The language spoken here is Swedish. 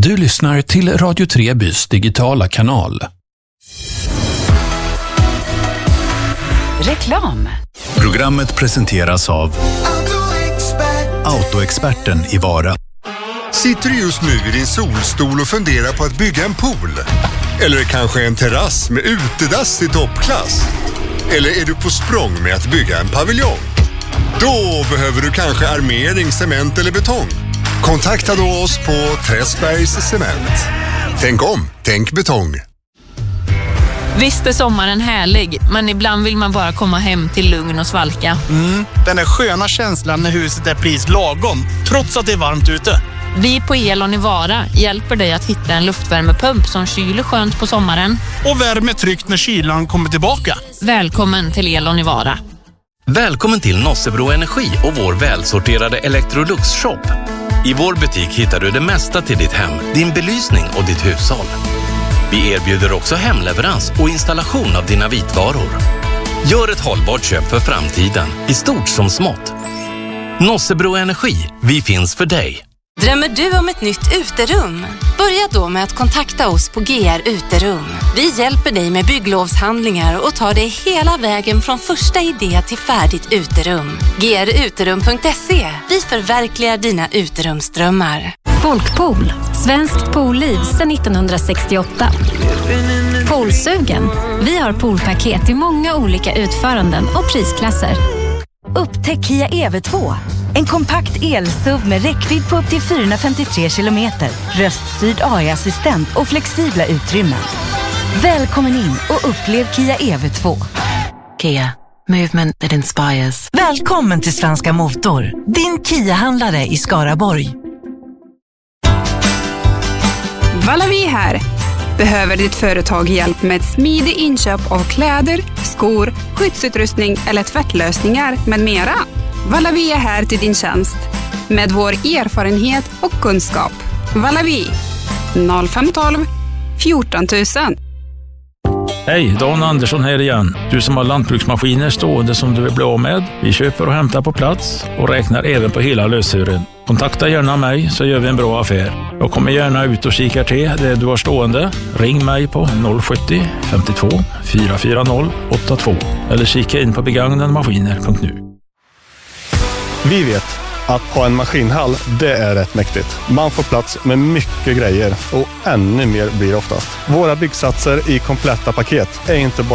Du lyssnar till Radio Trebys digitala kanal. Reklam. Programmet presenteras av Autoexperten i Vara. Sitter du just nu i din solstol och funderar på att bygga en pool? Eller kanske en terrass med utedass i toppklass? Eller är du på språng med att bygga en paviljong? Då behöver du kanske armering, cement eller betong. Kontakta då oss på Träsbergs Cement. Tänk om, tänk betong. Visst är sommaren härlig, men ibland vill man bara komma hem till lugn och svalka. Den där sköna känslan när huset är pris lagom, trots att det är varmt ute. Vi på Elon i Vara hjälper dig att hitta en luftvärmepump som kyler skönt på sommaren. Och värmer tryggt när kylan kommer tillbaka. Välkommen till Elon i Vara. Välkommen till Nossebro Energi och vår välsorterade Electrolux-shop. I vår butik hittar du det mesta till ditt hem, din belysning och ditt hushåll. Vi erbjuder också hemleverans och installation av dina vitvaror. Gör ett hållbart köp för framtiden, i stort som smått. Nossebro Energi, vi finns för dig. Drömmer du om ett nytt uterum? Börja då med att kontakta oss på GR Uterum. Vi hjälper dig med bygglovshandlingar och tar dig hela vägen från första idé till färdigt uterum. gruterum.se. Vi förverkligar dina uterumsdrömmar. Folkpool. Svenskt poolliv sedan 1968. Poolsugen. Vi har poolpaket i många olika utföranden och prisklasser. Upptäck Kia EV2. En kompakt el-SUV med räckvidd på upp till 453 kilometer. Röststyrd AI-assistent och flexibla utrymmen. Välkommen in och upplev Kia EV2. Kia. Movement that inspires. Välkommen till Svenska Motor. Din Kia-handlare i Skaraborg. Valavi här. Behöver ditt företag hjälp med ett smidigt inköp av kläder, skor, skyddsutrustning eller tvättlösningar med mera? Valavi är här till din tjänst. Med vår erfarenhet och kunskap. Valavi 0512 14 000. Hej, Dan Andersson här igen. Du som har lantbruksmaskiner stående som du vill bli av med. Vi köper och hämtar på plats och räknar även på hela löshören. Kontakta gärna mig så gör vi en bra affär. Jag kommer gärna ut och kikar till det du har stående. Ring mig på 070 52 440 82 eller kika in på begagnademaskiner.nu. Vi vet att ha en maskinhall, det är rätt mäktigt. Man får plats med mycket grejer och ännu mer blir oftast. Våra byggsatser i kompletta paket är inte bara